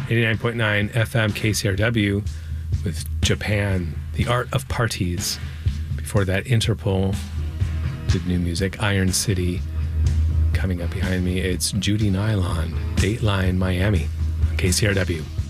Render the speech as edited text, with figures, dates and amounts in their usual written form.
89.9 FM KCRW with Japan, The Art of Parties. Before that, Interpol did new music. Iron City. Coming up behind me, it's Judy Nylon, Dateline Miami on KCRW.